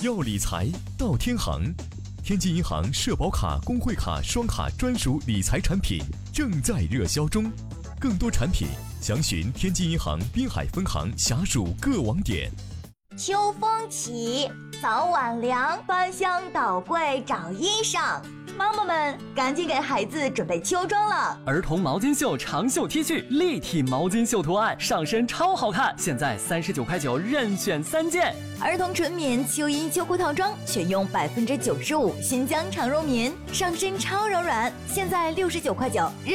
要理财到天行，天津银行社保卡、工会卡双卡专属理财产品正在热销中，更多产品详询天津银行滨海分行辖属各网点。 秋风起，早晚凉，翻箱倒柜找衣裳。妈妈们，赶紧给孩子准备秋装了。 儿童毛巾袖长袖 T 恤，立体毛巾袖图案，上身超好看，现在39.9块任选3件。 儿童纯棉秋衣秋裤套装，选用95%新疆长绒棉，上身超柔软，现在69.9块